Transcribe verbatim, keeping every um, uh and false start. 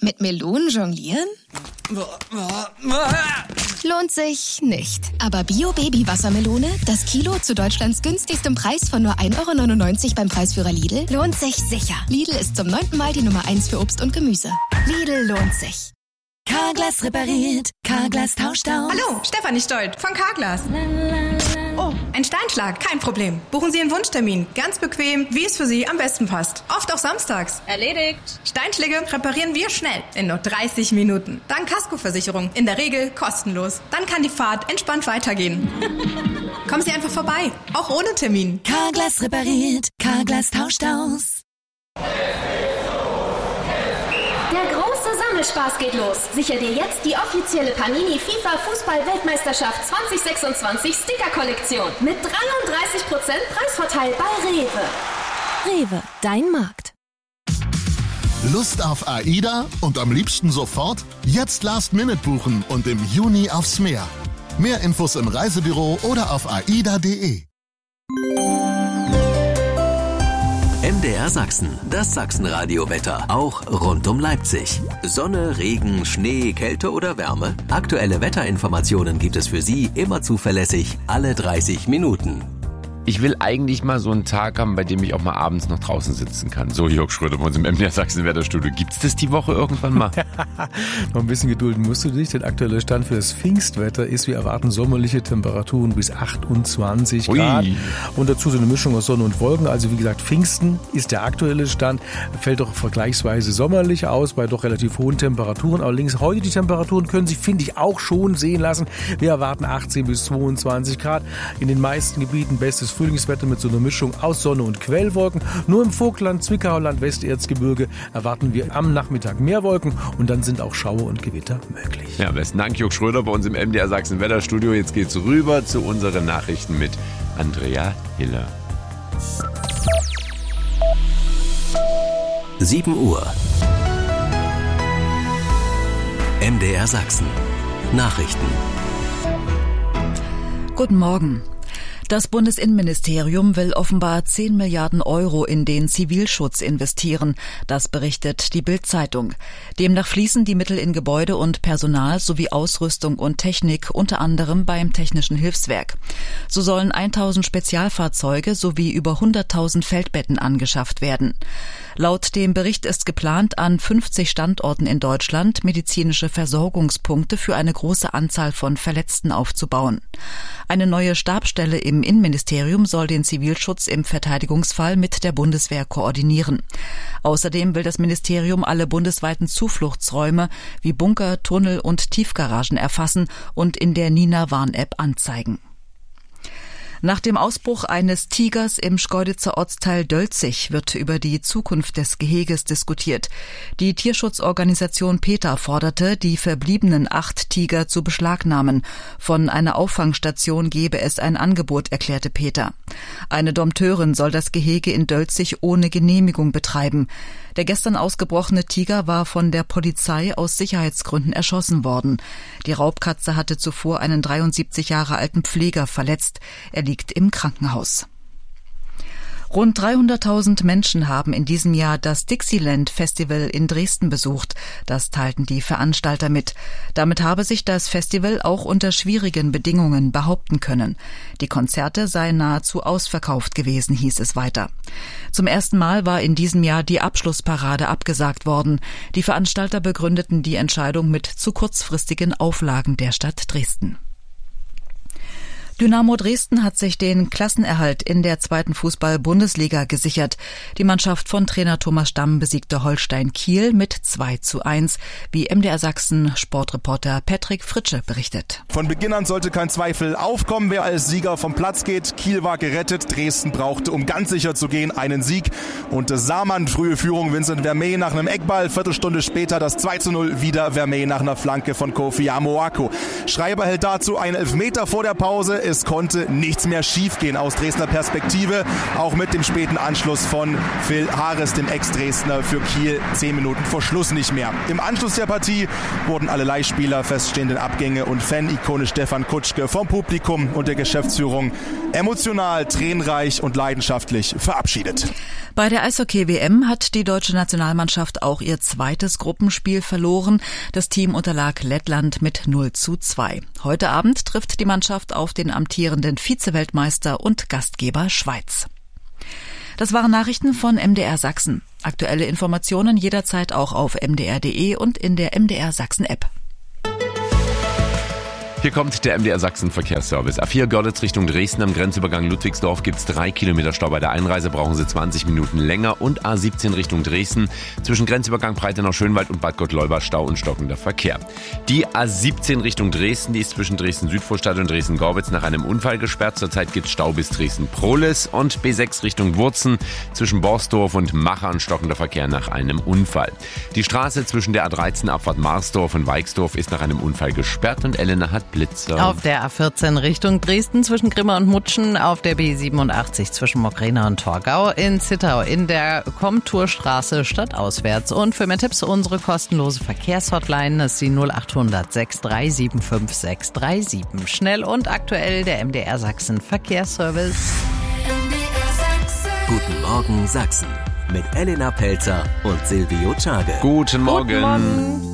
Mit Melonen jonglieren? Lohnt sich nicht. Aber Bio-Baby-Wassermelone, das Kilo zu Deutschlands günstigstem Preis von nur ein Euro neunundneunzig beim Preisführer Lidl, lohnt sich sicher. Lidl ist zum neunten Mal die Nummer eins für Obst und Gemüse. Lidl lohnt sich. Carglass repariert, Carglass tauscht aus. Hallo, Stefanie Stolt von Carglass. Oh, ein Steinschlag, kein Problem. Buchen Sie einen Wunschtermin, ganz bequem, wie es für Sie am besten passt. Oft auch samstags. Erledigt. Steinschläge reparieren wir schnell, in nur dreißig Minuten. Dank Kaskoversicherung, in der Regel kostenlos. Dann kann die Fahrt entspannt weitergehen. Kommen Sie einfach vorbei, auch ohne Termin. Carglass repariert, Carglass tauscht aus. Der große Sammelspaß geht los. Sicher dir jetzt die offizielle Panini FIFA Fußball-Weltmeisterschaft zwanzig sechsundzwanzig Sticker-Kollektion mit dreiunddreißig Prozent Preisvorteil bei Rewe. Rewe, dein Markt. Lust auf AIDA und am liebsten sofort? Jetzt Last-Minute buchen und im Juni aufs Meer. Mehr Infos im Reisebüro oder auf aida punkt de. M D R Sachsen, das Sachsenradio-Wetter, auch rund um Leipzig. Sonne, Regen, Schnee, Kälte oder Wärme? Aktuelle Wetterinformationen gibt es für Sie immer zuverlässig, alle dreißig Minuten. Ich will eigentlich mal so einen Tag haben, bei dem ich auch mal abends noch draußen sitzen kann. So, Jörg Schröder bei uns im M D R Sachsen Wetterstudio. Gibt's das die Woche irgendwann mal? Noch ein bisschen gedulden musst du dich. Der aktuelle Stand für das Pfingstwetter ist, wir erwarten sommerliche Temperaturen bis achtundzwanzig Grad. Ui. Und dazu so eine Mischung aus Sonne und Wolken. Also wie gesagt, Pfingsten ist der aktuelle Stand. Fällt doch vergleichsweise sommerlich aus, bei doch relativ hohen Temperaturen. Allerdings heute die Temperaturen können sich, finde ich, auch schon sehen lassen. Wir erwarten achtzehn bis zweiundzwanzig Grad. In den meisten Gebieten bestes Frühlingswetter mit so einer Mischung aus Sonne und Quellwolken. Nur im Vogtland, Zwickauland, Westerzgebirge erwarten wir am Nachmittag mehr Wolken und dann sind auch Schauer und Gewitter möglich. Ja, besten Dank, Jörg Schröder bei uns im M D R Sachsen Wetterstudio. Jetzt geht's rüber zu unseren Nachrichten mit Andrea Hiller. sieben Uhr. M D R Sachsen. Nachrichten. Guten Morgen. Das Bundesinnenministerium will offenbar zehn Milliarden Euro in den Zivilschutz investieren. Das berichtet die Bild-Zeitung. Demnach fließen die Mittel in Gebäude und Personal sowie Ausrüstung und Technik, unter anderem beim Technischen Hilfswerk. So sollen tausend Spezialfahrzeuge sowie über hunderttausend Feldbetten angeschafft werden. Laut dem Bericht ist geplant, an fünfzig Standorten in Deutschland medizinische Versorgungspunkte für eine große Anzahl von Verletzten aufzubauen. Eine neue Stabsstelle im Innenministerium soll den Zivilschutz im Verteidigungsfall mit der Bundeswehr koordinieren. Außerdem will das Ministerium alle bundesweiten Zufluchtsräume wie Bunker, Tunnel und Tiefgaragen erfassen und in der Nina-Warn-App anzeigen. Nach dem Ausbruch eines Tigers im Schkeuditzer Ortsteil Dölzig wird über die Zukunft des Geheges diskutiert. Die Tierschutzorganisation PETA forderte, die verbliebenen acht Tiger zu beschlagnahmen. Von einer Auffangstation gebe es ein Angebot, erklärte PETA. Eine Dompteurin soll das Gehege in Dölzig ohne Genehmigung betreiben. Der gestern ausgebrochene Tiger war von der Polizei aus Sicherheitsgründen erschossen worden. Die Raubkatze hatte zuvor einen dreiundsiebzig Jahre alten Pfleger verletzt. Er liegt im Krankenhaus. Rund dreihunderttausend Menschen haben in diesem Jahr das Dixieland Festival in Dresden besucht. Das teilten die Veranstalter mit. Damit habe sich das Festival auch unter schwierigen Bedingungen behaupten können. Die Konzerte seien nahezu ausverkauft gewesen, hieß es weiter. Zum ersten Mal war in diesem Jahr die Abschlussparade abgesagt worden. Die Veranstalter begründeten die Entscheidung mit zu kurzfristigen Auflagen der Stadt Dresden. Dynamo Dresden hat sich den Klassenerhalt in der zweiten Fußball-Bundesliga gesichert. Die Mannschaft von Trainer Thomas Stamm besiegte Holstein Kiel mit zwei zu eins, wie M D R Sachsen Sportreporter Patrick Fritsche berichtet. Von Beginn an sollte kein Zweifel aufkommen, wer als Sieger vom Platz geht. Kiel war gerettet, Dresden brauchte, um ganz sicher zu gehen, einen Sieg. Und sah man frühe Führung, Vincent Vermey nach einem Eckball, Viertelstunde später das zwei zu null, wieder Vermey nach einer Flanke von Kofi Amoako. Schreiber hält dazu einen Elfmeter vor der Pause. es konnte nichts mehr schiefgehen aus Dresdner Perspektive. Auch mit dem späten Anschluss von Phil Harris, dem Ex-Dresdner, für Kiel zehn Minuten vor Schluss nicht mehr. Im Anschluss der Partie wurden alle Leihspieler, feststehenden Abgänge und Fan-Ikone Stefan Kutschke vom Publikum und der Geschäftsführung emotional, tränenreich und leidenschaftlich verabschiedet. Bei der Eishockey-W M hat die deutsche Nationalmannschaft auch ihr zweites Gruppenspiel verloren. Das Team unterlag Lettland mit null zu zwei. Heute Abend trifft die Mannschaft auf den amtierenden Vize-Weltmeister und Gastgeber Schweiz. Das waren Nachrichten von M D R Sachsen. Aktuelle Informationen jederzeit auch auf m d r punkt d e und in der M D R Sachsen App. Hier kommt der M D R Sachsen Verkehrsservice. A vier Görlitz Richtung Dresden am Grenzübergang Ludwigsdorf gibt's drei Kilometer Stau bei der Einreise, brauchen Sie zwanzig Minuten länger. Und A siebzehn Richtung Dresden zwischen Grenzübergang Breitenau-Schönwald und Bad Gottleuba Stau und stockender Verkehr. Die A siebzehn Richtung Dresden, die ist zwischen Dresden-Südvorstadt und Dresden-Gorbitz nach einem Unfall gesperrt. Zurzeit gibt's Stau bis Dresden-Prohlis. Und B sechs Richtung Wurzen zwischen Borsdorf und Machern stockender Verkehr nach einem Unfall. Die Straße zwischen der A dreizehn Abfahrt Marsdorf und Weixdorf ist nach einem Unfall gesperrt und Elena hat Blitzer. Auf der A vierzehn Richtung Dresden zwischen Grimma und Mutschen, auf der B siebenundachtzig zwischen Mockrena und Torgau, in Zittau in der Komturstraße stadtauswärts. Und für mehr Tipps unsere kostenlose Verkehrshotline ist die null acht hundert sechs drei sieben fünf sechs drei sieben. Schnell und aktuell der M D R Sachsen Verkehrsservice. Guten Morgen Sachsen mit Elena Pelzer und Silvio Czage. Guten Morgen. Guten Morgen.